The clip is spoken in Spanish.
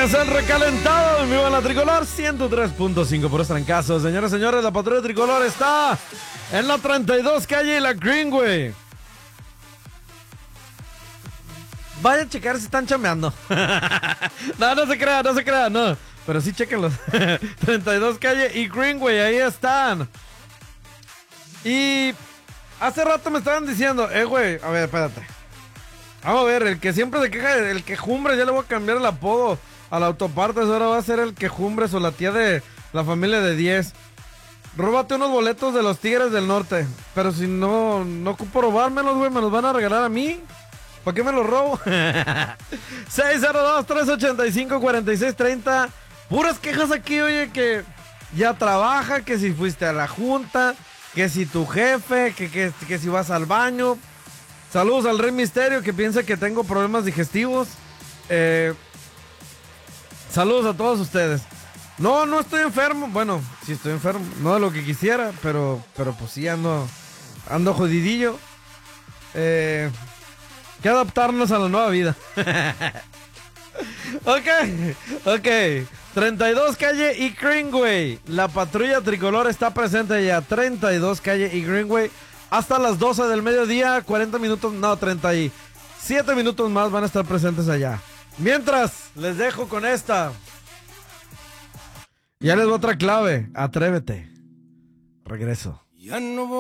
Es el recalentado en vivo en la Tricolor 103.5 por trancazo. Señores, señores, la patrulla Tricolor está en la 32 calle y la Greenway. Vaya a checar si están chambeando. No se crea, no. Pero sí, chéquenlos. 32 calle y Greenway, ahí están. Y hace rato me estaban diciendo, güey, a ver, espérate. Vamos a ver, el que siempre se queja, el quejumbres, ya le voy a cambiar el apodo al autopartes, ahora va a ser el quejumbres o la tía de la familia de 10. Róbate unos boletos de los Tigres del Norte, pero si no ocupo robármelos, güey, me los van a regalar a mí. ¿Para qué me los robo? 602-385-4630. Puras quejas aquí, oye, que ya trabaja, que si fuiste a la junta, que si tu jefe, que si vas al baño. Saludos al Rey Misterio, que piensa que tengo problemas digestivos. Saludos a todos ustedes. No estoy enfermo. Bueno, sí estoy enfermo. No de lo que quisiera, pero pues sí ando jodidillo. Que adaptarnos a la nueva vida. Ok. 32 calle y Greenway. La patrulla Tricolor está presente ya. 32 calle y Greenway. Hasta las 12 del mediodía. 37 minutos más van a estar presentes allá. Mientras, les dejo con esta. Ya les doy otra clave. Atrévete. Regreso. Ya no voy.